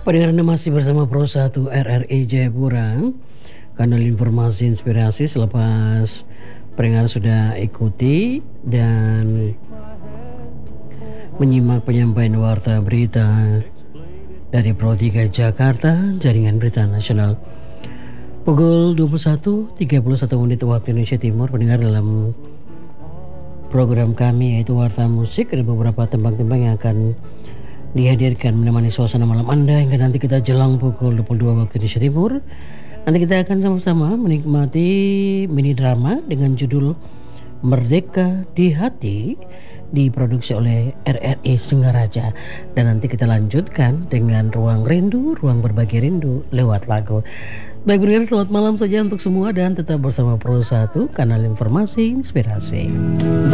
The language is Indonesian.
Pendengar Anda masih bersama Pro 1 RRI Jayapura, kanal informasi inspirasi. Selepas pendengar sudah ikuti dan menyimak penyampaian warta berita dari Pro 3 Jakarta, jaringan berita nasional. Pukul 21.31 waktu Indonesia Timur, pendengar, dalam program kami yaitu Warta Musik, ada beberapa tembang-tembang yang akan dihadirkan menemani suasana malam Anda hingga nanti kita jelang pukul 22 waktu Indonesia Timur. Nanti kita akan sama-sama menikmati mini drama dengan judul Merdeka di Hati, diproduksi oleh RRI Singaraja. Dan nanti kita lanjutkan dengan Ruang Rindu, Ruang Berbagi Rindu lewat lagu. Baik pendengar, selamat malam saja untuk semua dan tetap bersama Pro 1, kanal informasi inspirasi.